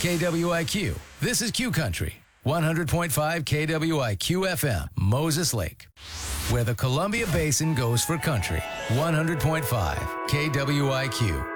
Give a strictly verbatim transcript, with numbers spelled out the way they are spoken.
K W I Q. This is Q Country, one hundred point five K W I Q F M, Moses Lake, where the Columbia Basin goes for country. one hundred point five K W I Q.